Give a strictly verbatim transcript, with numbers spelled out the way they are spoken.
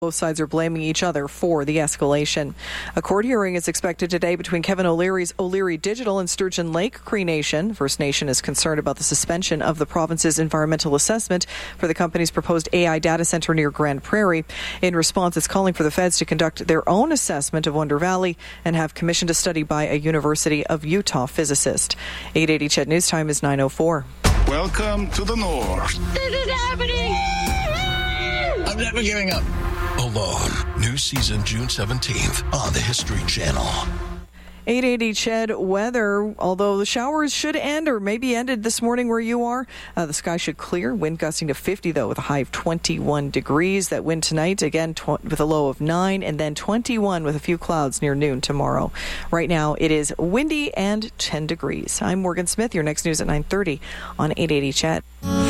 Both sides are blaming each other for the escalation. A court hearing is expected today between Kevin O'Leary's O'Leary Digital and Sturgeon Lake Cree Nation. First Nation is concerned about the suspension of the province's environmental assessment for the company's proposed A I data centre near Grand Prairie. In response, it's calling for the feds to conduct their own assessment of Wonder Valley and have commissioned a study by a University of Utah physicist. eight eighty C H E D News Time is nine oh four. Welcome to the North. This is happening! I'm never giving up. Alone. New season June seventeenth on the History Channel. eight eighty C H E D weather, although the showers should end or maybe ended this morning where you are. Uh, the sky should clear. Wind gusting to fifty, though, with a high of twenty-one degrees. That wind tonight, again, tw- with a low of nine, and then twenty-one with a few clouds near noon tomorrow. Right now, it is windy and ten degrees. I'm Morgan Smith. Your next news at nine thirty on eight eighty C H E D.